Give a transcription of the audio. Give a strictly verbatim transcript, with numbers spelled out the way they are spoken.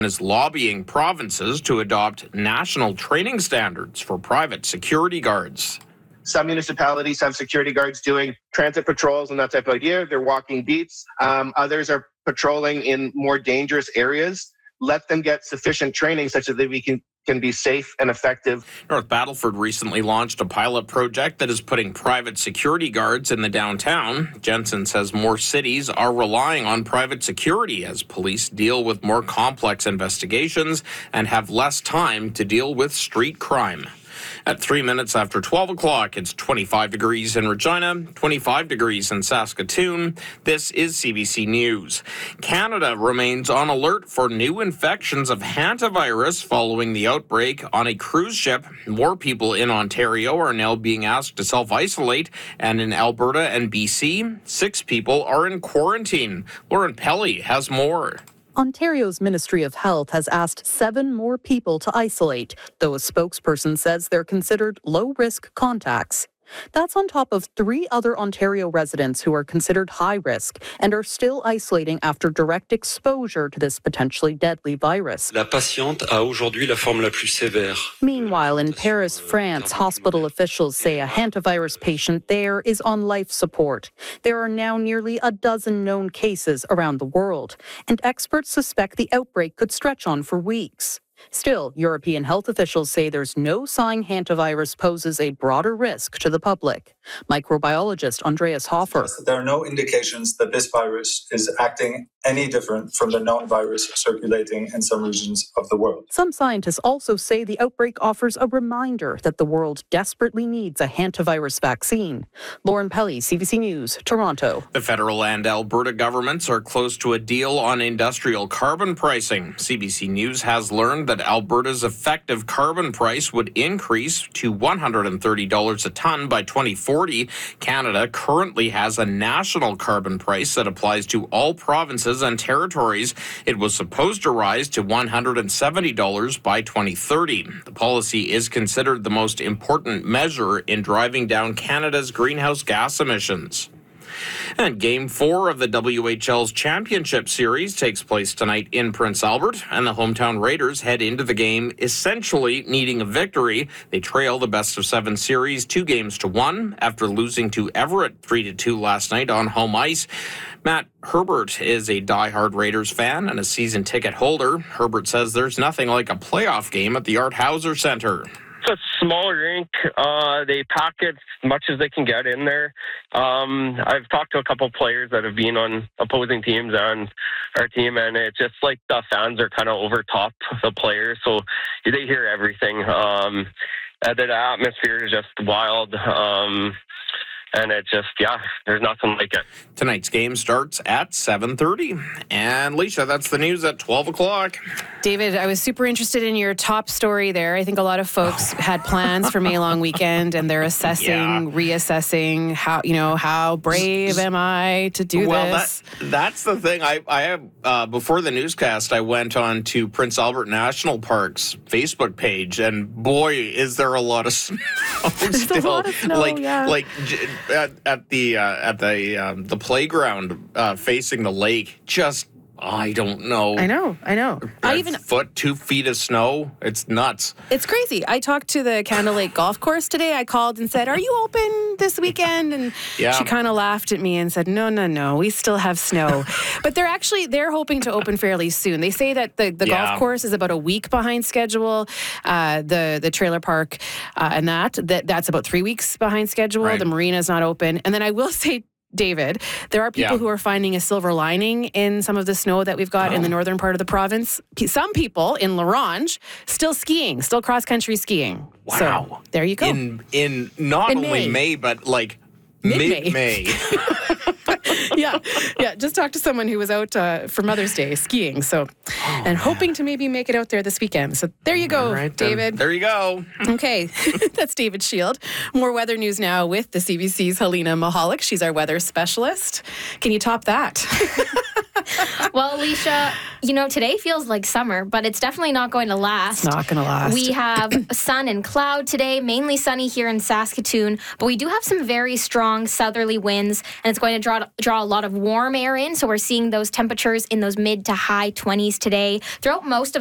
is lobbying provinces to adopt national training standards for private security guards. Some municipalities have security guards doing transit patrols and that type of idea. They're walking beats. Um, others are patrolling in more dangerous areas. Let them get sufficient training such that we can, can be safe and effective. North Battleford recently launched a pilot project that is putting private security guards in the downtown. Jensen says more cities are relying on private security as police deal with more complex investigations and have less time to deal with street crime. At three minutes after twelve o'clock, it's twenty-five degrees in Regina, twenty-five degrees in Saskatoon. This is C B C News. Canada remains on alert for new infections of hantavirus following the outbreak on a cruise ship. More people in Ontario are now being asked to self-isolate, and in Alberta and B C, six people are in quarantine. Lauren Pelly has more. Ontario's Ministry of Health has asked seven more people to isolate, though a spokesperson says they're considered low-risk contacts. That's on top of three other Ontario residents who are considered high risk and are still isolating after direct exposure to this potentially deadly virus. La patiente a aujourd'hui la forme la plus sévère. Meanwhile, in Paris, France, hospital officials say a hantavirus patient there is on life support. There are now nearly a dozen known cases around the world, and experts suspect the outbreak could stretch on for weeks. Still, European health officials say there's no sign hantavirus poses a broader risk to the public. Microbiologist Andreas Hofer. There are no indications that this virus is acting any different from the known virus circulating in some regions of the world. Some scientists also say the outbreak offers a reminder that the world desperately needs a hantavirus vaccine. Lauren Pelly, C B C News, Toronto. The federal and Alberta governments are close to a deal on industrial carbon pricing. C B C News has learned that Alberta's effective carbon price would increase to one hundred thirty dollars a ton by twenty forty. Canada currently has a national carbon price that applies to all provinces and territories. It was supposed to rise to one hundred seventy dollars by twenty thirty. The policy is considered the most important measure in driving down Canada's greenhouse gas emissions. And Game four of the W H L's Championship Series takes place tonight in Prince Albert, and the hometown Raiders head into the game essentially needing a victory. They trail the best-of-seven series two games to one after losing to Everett three to two last night on home ice. Matt Herbert is a diehard Raiders fan and a season ticket holder. Herbert says there's nothing like a playoff game at the Art Hauser Center. It's a small rink. Uh, they pack it as much as they can get in there. Um, I've talked to a couple players that have been on opposing teams and our team, and it's just like the fans are kind of over top the players, so they hear everything. Um, and the atmosphere is just wild. Um, And it just, yeah, there's nothing like it. Tonight's game starts at seven thirty. And Leisha, that's the news at twelve o'clock. David, I was super interested in your top story there. I think a lot of folks oh. had plans for May Long Weekend, and they're assessing, yeah. reassessing how, you know, how brave am I to do well, this? That, that's the thing. I, I have, uh, before the newscast, I went on to Prince Albert National Park's Facebook page, and boy, is there a lot of snow There's still. a lot of snow, like, yeah. like, At, at the uh, at the um, the playground uh, facing the lake, just I don't know. I know, I know. A I even foot, two feet of snow. It's nuts. It's crazy. I talked to the Candle Lake Golf Course today. I called and said, "Are you open this weekend?" And yeah. she kind of laughed at me and said, "No, no, no. We still have snow." But they're actually they're hoping to open fairly soon. They say that the, the yeah. golf course is about a week behind schedule. Uh, the the trailer park uh, and that that that's about three weeks behind schedule. Right. The marina's not open. And then I will say, David, there are people yeah. who are finding a silver lining in some of the snow that we've got oh. in the northern part of the province. Some people in La Ronge still skiing, still cross-country skiing. Wow. So, there you go. In in not in only May. May, but like Mid-May. mid-May. yeah, yeah. Just talked to someone who was out uh, for Mother's Day skiing, so oh, and hoping to maybe make it out there this weekend. So there you go, right, David. There you go. Okay, that's David Shield. More weather news now with the C B C's Helena Mahalik. She's our weather specialist. Can you top that? Well, Alicia, you know, today feels like summer, but it's definitely not going to last. It's not going to last. We have sun and cloud today, mainly sunny here in Saskatoon, but we do have some very strong southerly winds, and it's going to draw draw a lot of warm air in, so we're seeing those temperatures in those mid to high twenties today throughout most of